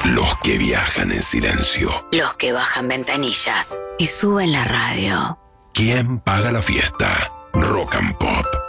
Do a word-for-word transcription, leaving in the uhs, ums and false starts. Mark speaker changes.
Speaker 1: Los que viajan en silencio.
Speaker 2: Los que bajan ventanillas y suben la radio.
Speaker 1: ¿Quién paga la fiesta? Rock and Pop.